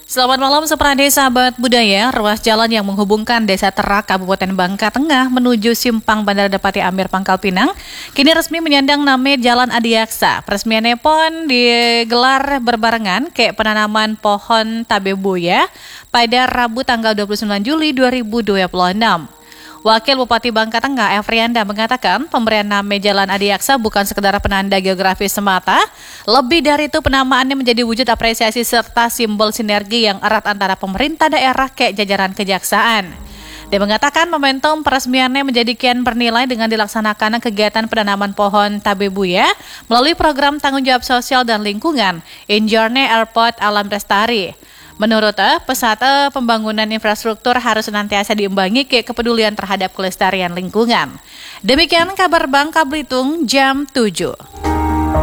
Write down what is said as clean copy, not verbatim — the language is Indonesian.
Selamat malam Seprade sahabat budaya. Ruas jalan yang menghubungkan Desa Terak, Kabupaten Bangka Tengah menuju Simpang Bandara Depati Amir Pangkal Pinang kini resmi menyandang nama Jalan Adiaksa. Peresmiannya pun digelar berbarengan ke penanaman pohon tabebuya pada Rabu tanggal 29 Juli 2026. Wakil Bupati Bangka Tengah, Efrianda, mengatakan pemberian nama Jalan Adiaksa bukan sekedar penanda geografis semata, lebih dari itu penamaannya menjadi wujud apresiasi serta simbol sinergi yang erat antara pemerintah daerah ke jajaran kejaksaan. Dia mengatakan momentum peresmiannya menjadi kian bernilai dengan dilaksanakan kegiatan penanaman pohon tabebuya melalui program tanggung jawab sosial dan lingkungan, Injorne Airport Alam Lestari. Menurut pesat pembangunan infrastruktur harus senantiasa diimbangi kepedulian terhadap kelestarian lingkungan. Demikian kabar Bangka Belitung jam 7.